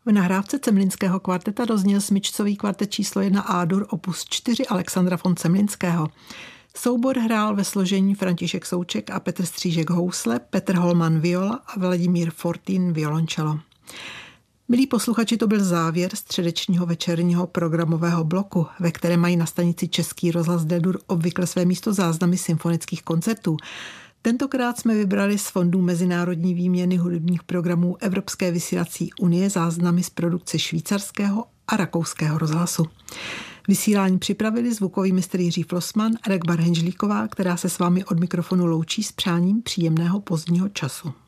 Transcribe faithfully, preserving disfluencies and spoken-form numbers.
V nahrávce Cemlinského kvarteta dozněl smyčcový kvartet číslo jedna A-dur opus čtyři Alexandra von Cemlinského. Soubor hrál ve složení František Souček a Petr Střížek housle, Petr Holman viola a Vladimír Fortín violončelo. Milí posluchači, to byl závěr středečního večerního programového bloku, ve kterém mají na stanici Český rozhlas D-dur obvykle své místo záznamy symfonických koncertů. Tentokrát jsme vybrali z fondů mezinárodní výměny hudebních programů Evropské vysílací unie záznamy z produkce švýcarského a rakouského rozhlasu. Vysílání připravili zvukový mistr Jiří Flossmann a Dagmar Henžlíková, která se s vámi od mikrofonu loučí s přáním příjemného pozdního času.